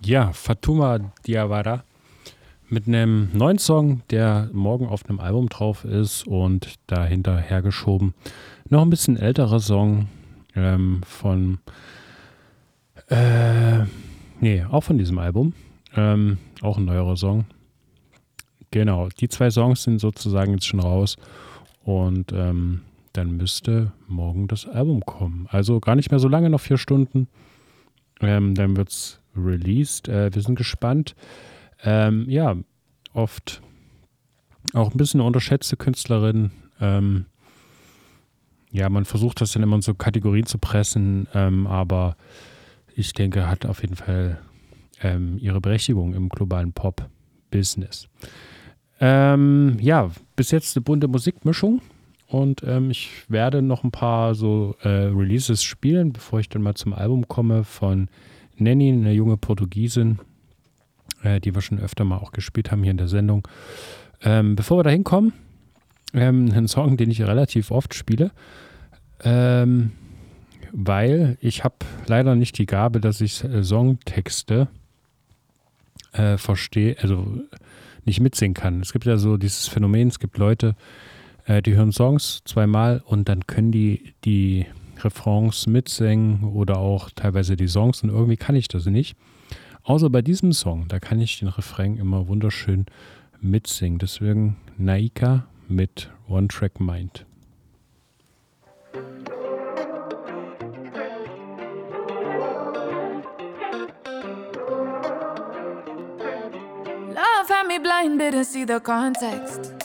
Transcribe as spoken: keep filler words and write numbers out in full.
Ja, Fatuma Diawara mit einem neuen Song, der morgen auf einem Album drauf ist und dahinter hergeschoben noch ein bisschen älterer Song ähm, von, äh, nee, auch von diesem Album, ähm, auch ein neuerer Song. Genau, die zwei Songs sind sozusagen jetzt schon raus und ähm, dann müsste morgen das Album kommen. Also gar nicht mehr so lange, noch vier Stunden. Ähm, dann wird es released. Äh, wir sind gespannt. Ähm, ja, oft auch ein bisschen eine unterschätzte Künstlerin. Ähm, ja, man versucht das dann immer in so Kategorien zu pressen, ähm, aber ich denke, hat auf jeden Fall ähm, ihre Berechtigung im globalen Pop-Business. Ähm, ja, bis jetzt eine bunte Musikmischung und ähm, ich werde noch ein paar so äh, Releases spielen, bevor ich dann mal zum Album komme von Nanny, eine junge Portugiesin, äh, die wir schon öfter mal auch gespielt haben hier in der Sendung. Ähm, bevor wir da hinkommen, ähm, ein Song, den ich relativ oft spiele, ähm, weil ich habe leider nicht die Gabe, dass ich äh, Songtexte äh, verstehe, also nicht mitsingen kann. Es gibt ja so dieses Phänomen, es gibt Leute, äh, die hören Songs zweimal und dann können die die Refrains mitsingen oder auch teilweise die Songs und irgendwie kann ich das nicht. Außer bei diesem Song, da kann ich den Refrain immer wunderschön mitsingen. Deswegen Naika mit One Track Mind. Love had me blind, didn't see the context.